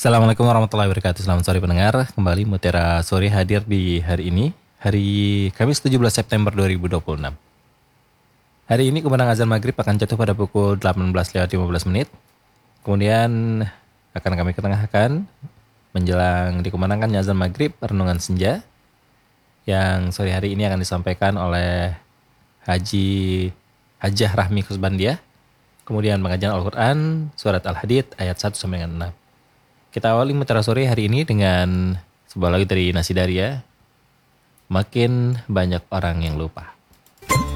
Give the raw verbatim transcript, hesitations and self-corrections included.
Assalamualaikum warahmatullahi wabarakatuh. Selamat sore pendengar. Kembali Mutiara Sore hadir di hari ini, hari Kamis tujuh belas September dua ribu dua puluh enam. Hari ini kumandang azan maghrib akan jatuh pada pukul delapan belas lewat lima belas menit. Kemudian akan kami ketengahkan menjelang dikumandangkan azan maghrib renungan senja yang sore hari ini akan disampaikan oleh Haji Hajah Rahmi Kusbandia. Kemudian pengajian Al-Quran surat Al-Hadid ayat satu sampai dengan enam. Kita awali Mutiara Sore hari ini dengan sebuah lagu dari Nasidaria, Makin Banyak Orang Yang Lupa.